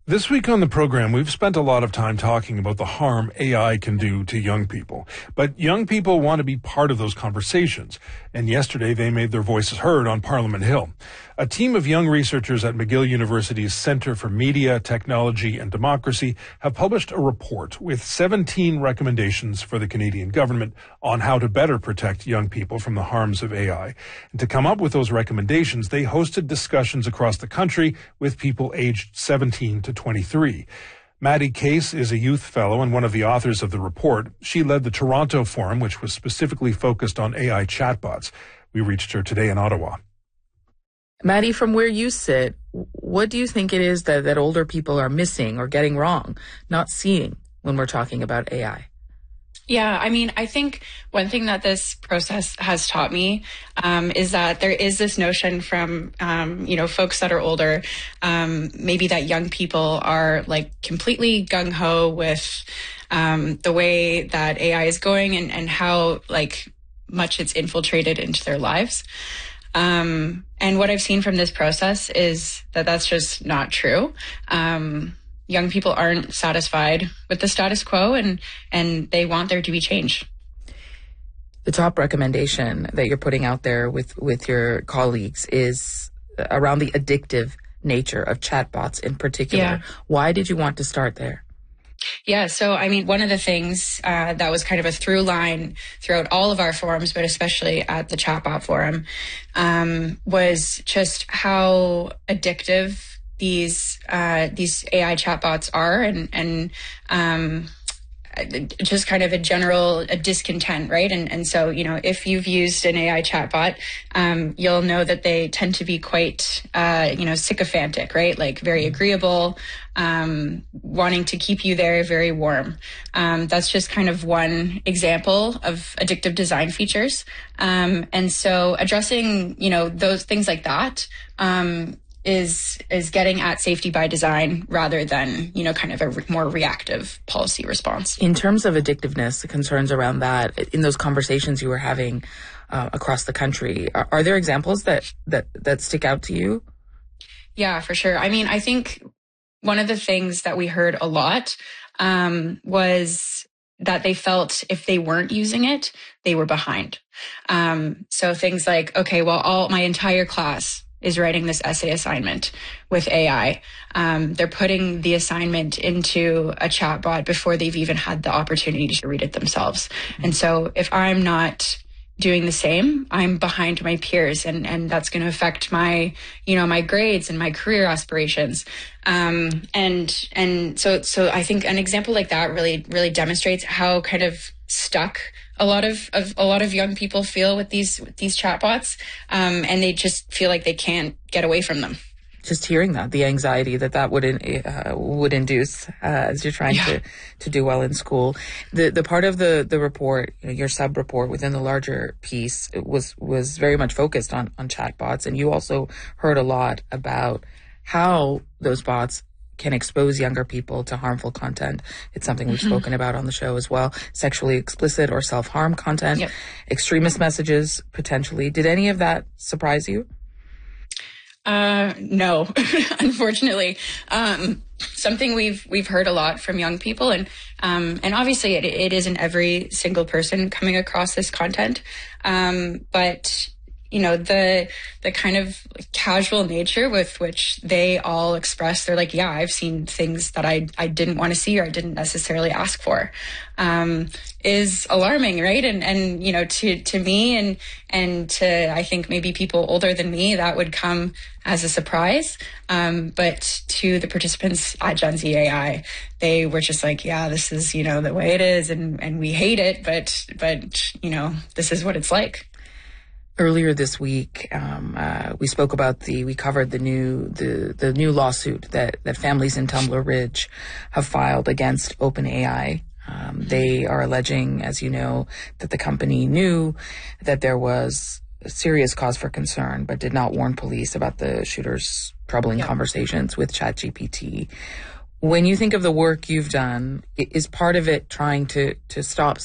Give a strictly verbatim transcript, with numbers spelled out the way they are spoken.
This week on the program, we've spent a lot of time talking about the harm A I can do to young people. But young people want to be part of those conversations. And yesterday, they made their voices heard on Parliament Hill. A team of young researchers at McGill University's Centre for Media, Technology and Democracy have published a report with seventeen recommendations for the Canadian government on how to better protect young people from the harms of A I. And to come up with those recommendations, they hosted discussions across the country with people aged seventeen to twenty-three. Maddie Case is a youth fellow and one of the authors of the report. She led the Toronto Forum, which was specifically focused on A I chatbots. We reached her today in Ottawa. Maddie, from where you sit, what do you think it is that, that older people are missing or getting wrong, not seeing when we're talking about A I? Yeah, I mean, I think one thing that this process has taught me um, is that there is this notion from, um, you know, folks that are older, um, maybe that young people are like completely gung-ho with um, the way that A I is going and, and how like much it's infiltrated into their lives. Um, and what I've seen from this process is that that's just not true. Um, young people aren't satisfied with the status quo and, and they want there to be change. The top recommendation that you're putting out there with, with your colleagues is around the addictive nature of chatbots in particular. Yeah. Why did you want to start there? Yeah, so I mean, one of the things uh, that was kind of a through line throughout all of our forums, but especially at the Chatbot Forum, um, was just how addictive these uh, these A I chatbots are, and and um, just kind of a general a discontent, right? And and so, you know, if you've used an A I chatbot, um, you'll know that they tend to be quite, uh, you know, sycophantic, right? Like very agreeable, um, wanting to keep you there, very warm. Um, that's just kind of one example of addictive design features. Um, and so addressing, you know, those things like that, um, is is getting at safety by design rather than, you know, kind of a re- more reactive policy response. In terms of addictiveness, the concerns around that, in those conversations you were having uh, across the country, are, are there examples that, that, that stick out to you? Yeah, for sure. I mean, I think one of the things that we heard a lot um, was that they felt if they weren't using it, they were behind. Um, so things like, okay, well, all my entire class is writing this essay assignment with A I. Um, they're putting the assignment into a chatbot before they've even had the opportunity to read it themselves. Mm-hmm. And so if I'm not doing the same, I'm behind my peers, and, and that's going to affect my, you know, my grades and my career aspirations. Um, and, and so, so I think an example like that really, really demonstrates how kind of stuck a lot of, of a lot of young people feel with these with these chatbots, um, and they just feel like they can't get away from them. Just hearing that, the anxiety that that would in, uh, would induce uh, as you're trying yeah. to, to do well in school. The the part of the the report, you know, your sub report within the larger piece, was was very much focused on on chatbots, and you also heard a lot about how those bots can expose younger people to harmful content. It's something we've mm-hmm. spoken about on the show as well. Sexually explicit or self-harm content, yep. extremist messages, potentially. Did any of that surprise you? Uh, no, unfortunately. Um, something we've we've heard a lot from young people, and um, and obviously it, it isn't every single person coming across this content, um, but you know, the the kind of casual nature with which they all express, they're like, yeah, I've seen things that I I didn't want to see or I didn't necessarily ask for, um, is alarming, right? And and you know, to to me and and to I think maybe people older than me, that would come as a surprise. Um, but to the participants at Gen Z A I, they were just like, yeah, this is, you know, the way it is, and and we hate it, but but you know, this is what it's like. Earlier this week, um, uh, we spoke about the, we covered the new, the, the new lawsuit that, that families in Tumbler Ridge have filed against OpenAI. Um, they are alleging, as you know, that the company knew that there was a serious cause for concern, but did not warn police about the shooter's troubling yeah. conversations with ChatGPT. When you think of the work you've done, is part of it trying to, to stop